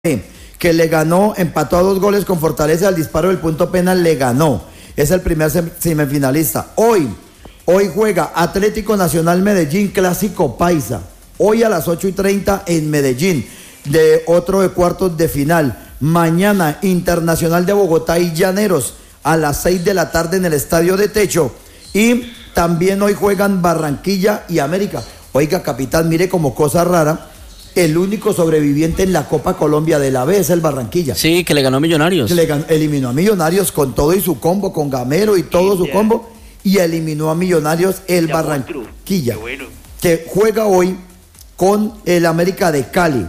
que le ganó, empató a 2 goles con Fortaleza al disparo del punto penal, le ganó. Es el primer semifinalista. Hoy juega Atlético Nacional Medellín, clásico paisa. Hoy a las 8:30 en Medellín, de otro de cuartos de final. Mañana Internacional de Bogotá y Llaneros a las 6 de la tarde en el Estadio de Techo. Y también hoy juegan Barranquilla y América. Oiga, capitán, mire como cosa rara. El único sobreviviente en la Copa Colombia de la B es el Barranquilla. Sí, que le ganó a Millonarios. Eliminó a Millonarios con todo y su combo, con Gamero y todo su combo, y eliminó a Millonarios el Barranquilla, que juega hoy con el América de Cali.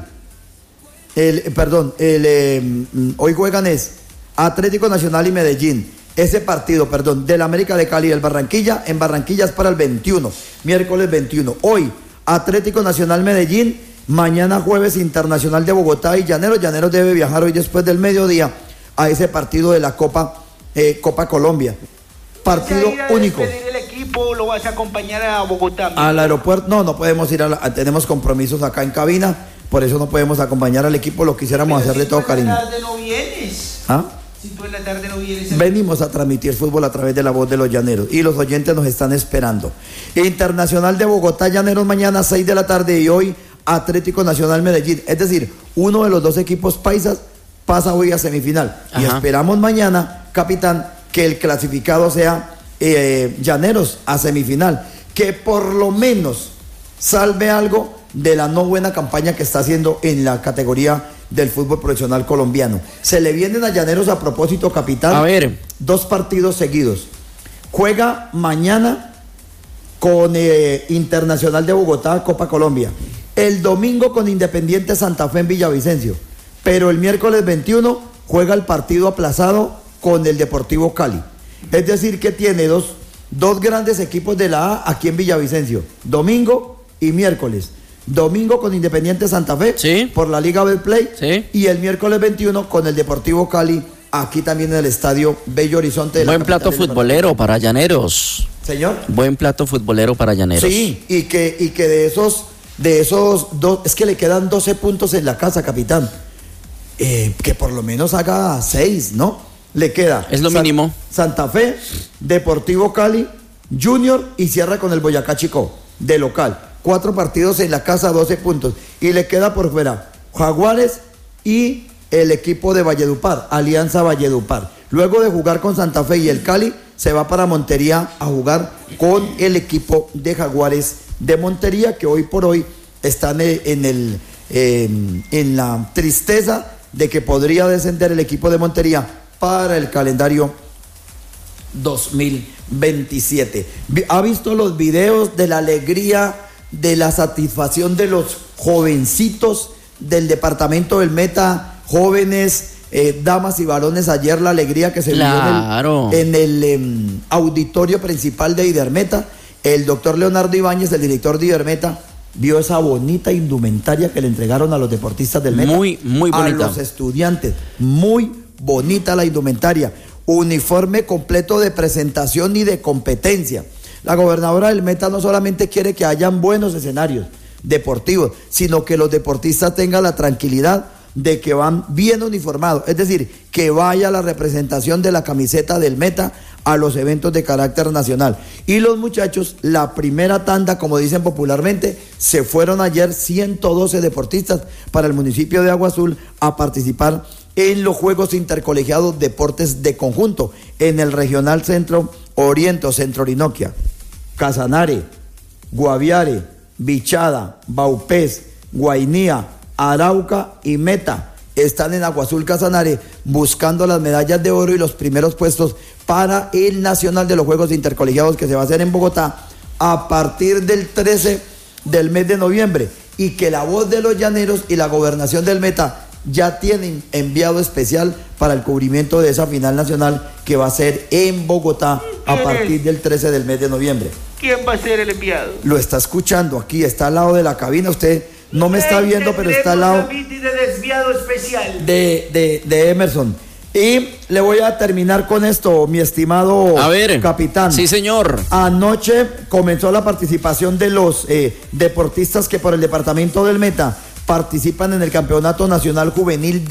Hoy juegan Atlético Nacional y Medellín. Ese partido, del América de Cali y el Barranquilla, en Barranquilla es para el 21, miércoles 21. Hoy Atlético Nacional Medellín. Mañana jueves Internacional de Bogotá y Llaneros. Llaneros debe viajar hoy después del mediodía a ese partido de la Copa Colombia. Partido único. ¿El equipo lo vas a acompañar a Bogotá? Al aeropuerto, no podemos ir, tenemos compromisos acá en cabina, por eso no podemos acompañar al equipo, lo quisiéramos hacer de todo cariño. ¿En la tarde no vienes? ¿Ah? Si tú en la tarde no vienes. Venimos a transmitir fútbol a través de la voz de los llaneros y los oyentes nos están esperando. Internacional de Bogotá, Llaneros mañana a 6 de la tarde y hoy Atlético Nacional Medellín, es decir, uno de los dos equipos paisas pasa hoy a semifinal. Ajá. Y esperamos mañana, capitán, que el clasificado sea Llaneros a semifinal, que por lo menos salve algo de la no buena campaña que está haciendo en la categoría del fútbol profesional colombiano. Se le vienen a Llaneros, a propósito, capitán, a ver, 2 partidos seguidos. Juega mañana con Internacional de Bogotá, Copa Colombia. El domingo con Independiente Santa Fe en Villavicencio. Pero el miércoles 21 juega el partido aplazado con el Deportivo Cali. Es decir, que tiene dos grandes equipos de la A aquí en Villavicencio. Domingo y miércoles. Domingo con Independiente Santa Fe, ¿sí?, por la Liga Betplay. ¿Sí? Y el miércoles 21 con el Deportivo Cali, aquí también en el Estadio Bello Horizonte. De buen plato futbolero para Llaneros. Señor. Buen plato futbolero para Llaneros. Sí, y que de esos dos, es que le quedan 12 puntos en la casa, capitán. Que por lo menos haga 6, ¿no? Le queda. Es lo mínimo. Santa Fe, Deportivo Cali, Junior y cierra con el Boyacá Chicó, de local. 4 partidos en la casa, 12 puntos. Y le queda por fuera Jaguares y el equipo de Valledupar, Alianza Valledupar. Luego de jugar con Santa Fe y el Cali, se va para Montería a jugar con el equipo de Jaguares de Montería, que hoy por hoy están en la tristeza de que podría descender el equipo de Montería para el calendario 2027. ¿Ha visto los videos de la alegría, de la satisfacción de los jovencitos del departamento del Meta, jóvenes, damas y varones? Ayer la alegría que se claro vio en el auditorio principal de Ibermeta. El doctor Leonardo Ibáñez, el director de Ibermeta, vio esa bonita indumentaria que le entregaron a los deportistas del Meta. Muy bonita. A los estudiantes. Muy bonita la indumentaria. Uniforme completo de presentación y de competencia. La gobernadora del Meta no solamente quiere que hayan buenos escenarios deportivos, sino que los deportistas tengan la tranquilidad de que van bien uniformados, es decir, que vaya la representación de la camiseta del Meta a los eventos de carácter nacional. Y los muchachos, la primera tanda, como dicen popularmente, se fueron ayer 112 deportistas para el municipio de Agua Azul a participar en los Juegos Intercolegiados Deportes de Conjunto en el Regional Centro Oriente o Centro Orinoquia. Casanare, Guaviare, Bichada, Baupés, Guainía, Arauca y Meta están en Agua Azul Casanare buscando las medallas de oro y los primeros puestos para el nacional de los Juegos Intercolegiados que se va a hacer en Bogotá a partir del 13 del mes de noviembre, y que la voz de los llaneros y la gobernación del Meta ya tienen enviado especial para el cubrimiento de esa final nacional que va a ser en Bogotá a partir del 13 del mes de noviembre. ¿Quién va a ser el enviado? Lo está escuchando aquí, está al lado de la cabina. Usted no me está viendo, pero está al lado de desviado especial de Emerson. Y le voy a terminar con esto, mi estimado capitán. Sí, señor. Anoche comenzó la participación de los deportistas que por el departamento del Meta participan en el Campeonato Nacional Juvenil